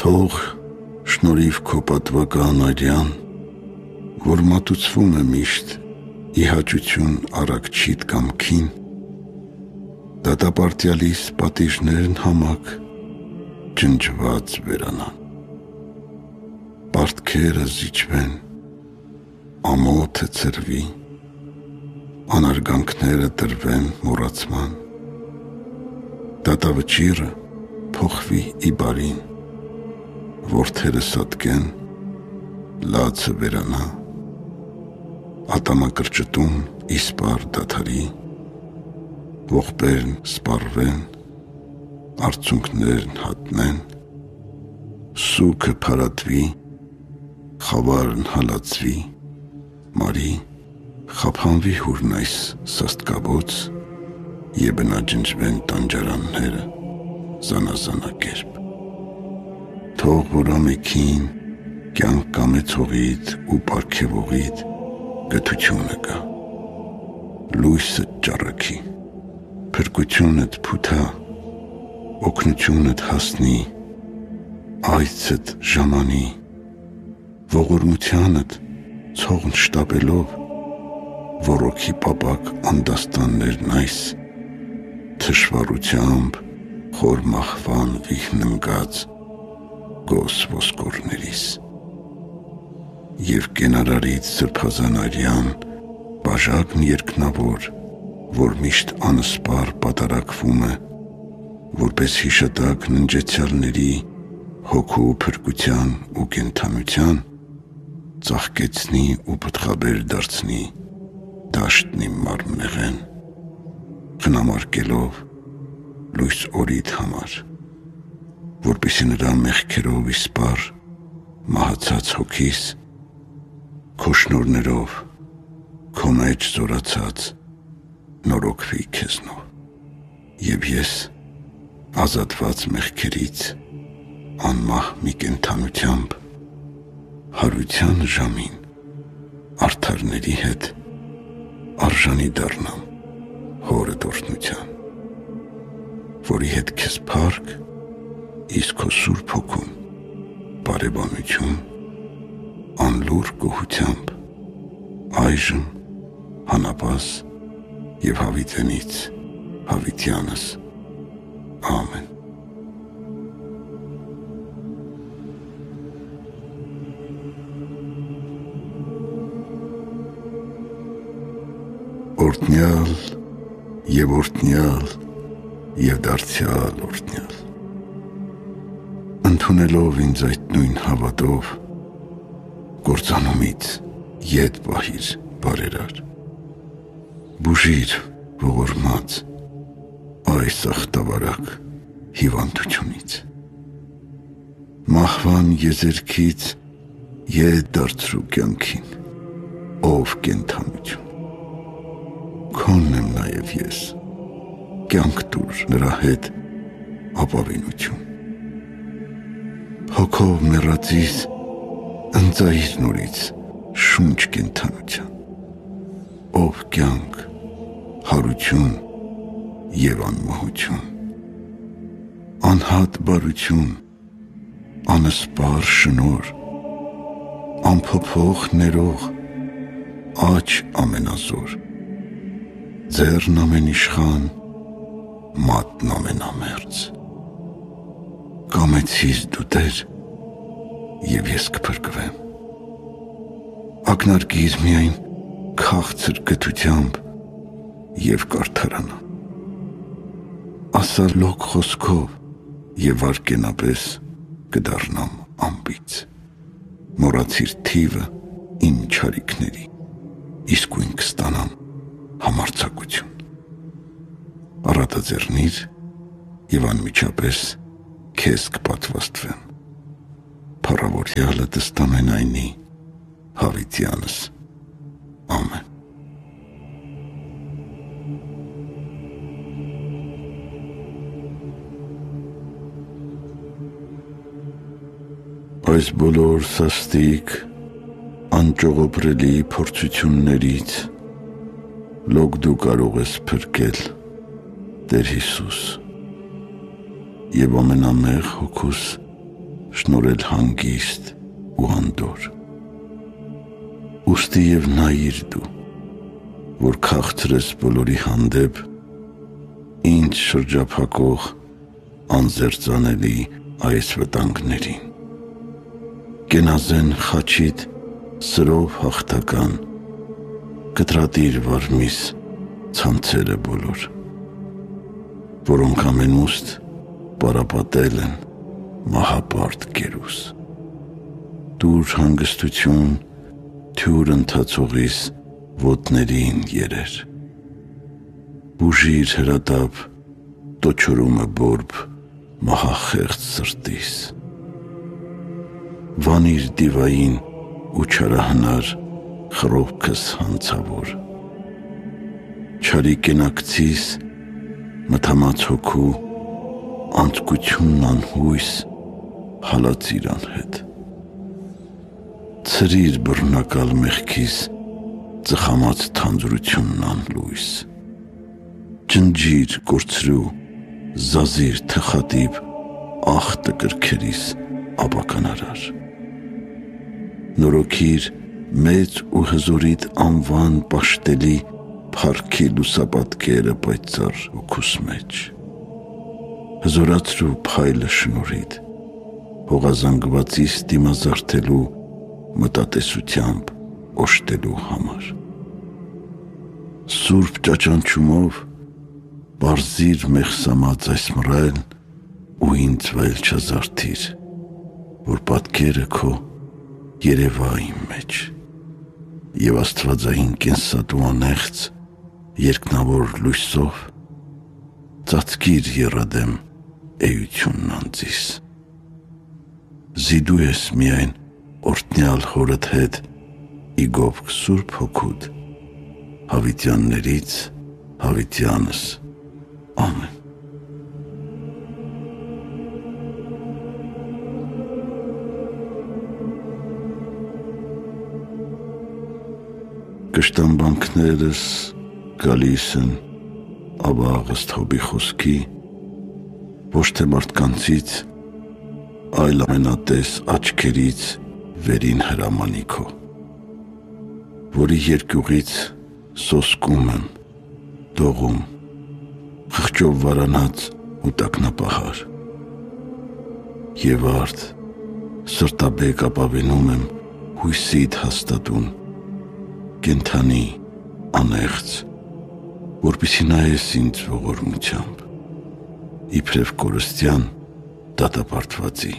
Թող շնորհիվ քո պատվական արյան, որ մատուցվում է միշտ ի հաճություն առաքչիդ կամքին, դատապարտյալիս պատիժներն համակ ջնջված վերանան, պարտքերը զիջվեն, ամոթը ծրվի, անարգանքները տրվեն մոռացման, դատավճիռը փոխվի ի բարին, որդերը սատկեն, լացը վերանա, ատամակրճտում իսպար դադարի, ողբերն սպառվեն, արցունքներն հատնեն, սուքը փարատվի, խավարն հալածվի, մարի խափանվի հուրն այս սաստկաբոց և բնաջնջվեն տանջարանները զանազանակերպ։ Թող որ ամեքին կյանք կամեցողիդ ու պարգևողիդ գթությունը գա, լույսը ճառագի, փրկությունդ փութա, օգնությունդ հասնի, այցդ ժամանի, ողորմությանդ ցողն շտապելով, ոռոգի պապակ անդաստաններն այս, թշվառությամբ խոր մահվան վիհն ընկած գոս ոսկորներիս, և կենարարից սրբազան արյան բաժակն երկնավոր, որ միշտ անսպար պատարակվում է, որպես հիշատակ ննջեցյալների հոգու փրկության ու կենդանության, ծաղկեցնի ու պտղաբեր դարձնի դաշտն իմ մարմնեղեն, խնամարկելով լույս օրիդ համար, որպեսզի նրա մեղքերով իսպար մահացած հոգիս, քո շնորհներով, քո մեջ զորացած նորոգվի քեզնով, և ես ազատված մեղքերից անմահ մի կենդանությամբ հարության ժամին արդարների հետ արժանի դառնամ հորդ օրհնության, որի հետ քեզ փառք, իսկ քո Սուրբ Հոգուն բարեբանություն անլուռ գոհությամբ այժմ հանապաս և հավիտենից հավիտյանս ամեն։ Օրհնյալ և օրհնյալ և դարձյալ օրհնյալ, ընդունելով ինձ այդ նույն հավատով, կործանումից ետ պահիր բարերար, բուժիր ողորմած այս ախտավարակ հիվանդությունից, մահվան եզերքից ետ դարձրու կյանքին, ով կենդանություն, քոնն եմ նաև ես, կյանք տուր նրա հետ ապավինություն, հոգով մեռածիս ընծայիր նորից շունչ կենդանության, ով կյանք, հարություն և անմահություն, անհատ բարություն, անսպար շնորհ, անփոփոխ ներող, աջ ամենազոր, ձեռն ամենիշխան, մատն ամենամերձ, կամեցիս դու Տեր, և ես կփրկվեմ, ակնարկիր միայն քաղցր գթությամբ և կարդարանամ, ասալոկ խոսքով և վարկենապես կդառնամ անբիծ, մոռացիր թիվը իմ չարիքների, իսկույն կստանամ համարձակություն, առատաձեռնիր և անմիջապես քեզ կպատվաստվեմ, փառավորյալը տստամենայնի հավիտյանս ամեն։ Այս բոլոր սաստիկ անճողոպրելի փորձություններից լոկ դու կարող ես փրկել, Տեր Հիսուս, և ամենամեղ հոգուս շնորհել հանգիստ ու անդոր։ Ուստի և նայիր դու, որ քաղցրես բոլորի հանդեպ, ինձ շրջափակող անզերծանելի այս վտանգներին։ Կենազեն խաչիդ սրով հաղթական, կտրատիր վարմիս ցանցերը բոլոր, որոնք ամենուստ պարապատել են մահապարտ կերուս։ Դուր հանգստություն թյուր ընթացողիս ոտներին երեր, բուժիր հրատապ տոչորումը բորբ մահախեղծ սրտիս, վանիր դիվային ու չարահնար խռովքս հանցավոր, չարի կենակցիս մթամած հոգու անձկությունն անհույս հալածիր անհետ, ցրիր բռնակալ մեղքիս ծխամած թանձրությունն անլույս, ջնջիր կորցրու զազիր թխատիպ ախտը կրքերիս ապականարար, նորոգիր մեծ ու հզորիդ անվան պաշտելի փառքի լուսապատկերը պայծառ հոգուս մեջ, հզորացրու փայլը շնորհիդ հողազանգվածիս դիմազարդելու մտատեսությամբ օժտելու համար, սուրբ ճաճանչումով բարձիր մեղսամած այս մռայլ ու ինձ վայել չազարդիր, որ պատկերը քո երևա իմ մեջ և աստվածային կենսատու անեղծ երկնավոր լույսով ծածկիր եռադեմ էությունն անձիս, զիդու ես միայն օրհնյալ հորդ հետ ի գովք սուրբ հոգուդ հավիտյաններից հավիտյանս, ամեն։ Կշտամբանքներս գալիս են ավաղ ըստ Հոբի խոսքի, ոչ թե մարդկանցից, այլ ամենատես աչքերից վերին հրամանի քո, որի երկյուղից սոսկում եմ, դողում, խղճով վարանած ու տակնապահար, և արդ սրտաբեկ ապավենում եմ հույսիդ հաստատուն, կենթանի, անեղծ, որպեսզի նայես ինձ ողորմությամբ, իբրև կորստյան դատապարտվածի։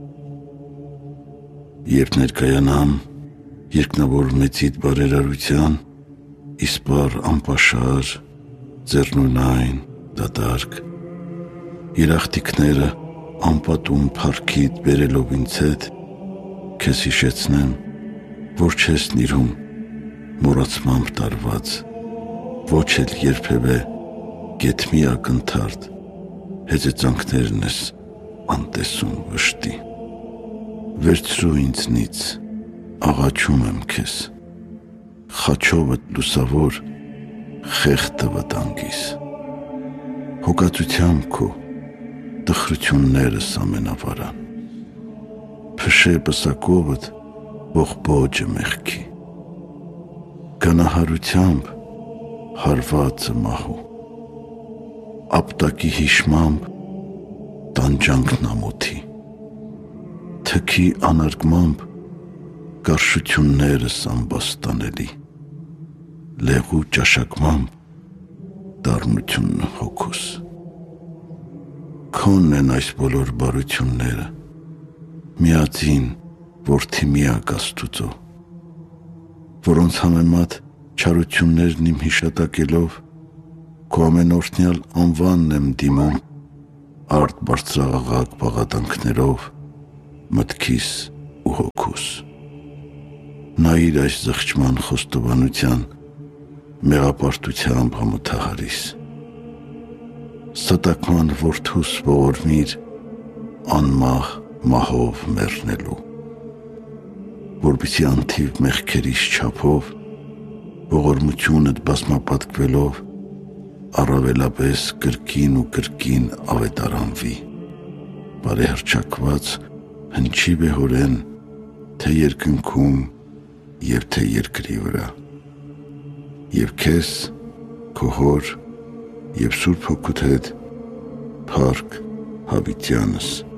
Երբ ներկայանամ երկնավոր մեծիդ բարերարության, իսպառ անպաշար, ձեռնունայն, դատարկ, երախտիկները անպատում փառքիդ բերելով ինձ հետ, քեզ հիշեցնեմ, որ չես նիրհում մոռացմամբ տարված, ոչ էլ երբևէ գեթ մի ակնթարթ հեծեծանքներն ես անտեսում վշտի։ Վերցրու ինձնից, աղաչում եմ քեզ, խաչովդ լուսավոր խեղդը վտանգիս, հոգածությամբ քո տխրություններս ամենավարան, փշե պսակովդ ողբոջը մեղքի, գանահարությամբ հարվածը մահու, ապտակի հիշմամբ տանջանքն ամոթի, թքի անարգմամբ կարշություններս ամբաստանելի, լեղու ճաշակմամբ դառնությունն հոգուս։ Քոնն են այս բոլոր բարությունները, միածին որդի միակ Աստուծո, որոնց համեմատ չարություններն իմ հիշատակելով, քո ամենօրհնյալ անվանն եմ դիմում արդ բարձրաղաղակ բաղատանքներով մտքիս ու հոգուս։ Նայիր այս զղջման խոստովանության մեղապարտությամբ համոթահարիս, ստակման որդուս ողորմիր անմահ մահով մեռնելու, որպեսզի անթիվ մեղքերիս չափով ողորմությունդ բազմապատկվելով առավելապես կրկին ու կրկին ավետարանվի, բարեհռչակված հնչի վեհորեն, թե երկնքում և թե երկրի վրա, և քեզ, քո հոր և Սուրբ Հոգուդ հետ, փառք հավիտյանս